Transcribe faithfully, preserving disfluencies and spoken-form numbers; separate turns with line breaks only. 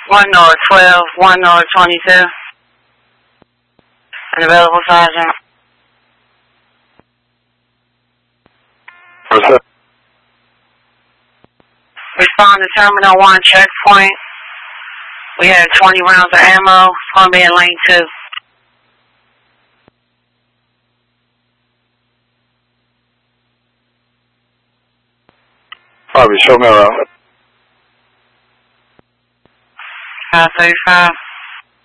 one North twelve, one North twenty-two. An available sergeant.
What's up?
Respond to Terminal one checkpoint. We have twenty rounds of ammo. It's going to be in lane two.
Probably show me around.
five thirty-five.